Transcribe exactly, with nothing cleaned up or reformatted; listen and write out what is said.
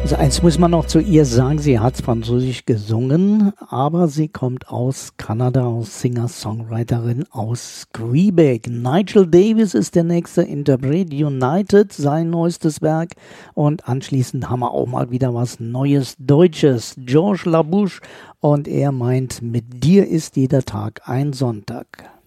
Also eins muss man noch zu ihr sagen, sie hat Französisch gesungen, aber sie kommt aus Kanada, aus Singer-Songwriterin aus Quebec. Nigel Davis ist der nächste Interpret, United, sein neuestes Werk. Und anschließend haben wir auch mal wieder was Neues Deutsches. Georges Labouche, und er meint, mit dir ist jeder Tag ein Sonntag.